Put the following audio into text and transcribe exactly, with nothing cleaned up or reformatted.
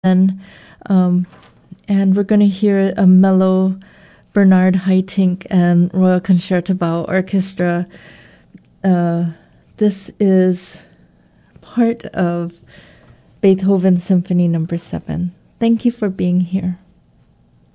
and um, and we're going to hear a mellow Bernard Haitink and Royal Concertgebouw Orchestra. Uh, this is part of Beethoven Symphony Number Seven. Thank you for being here.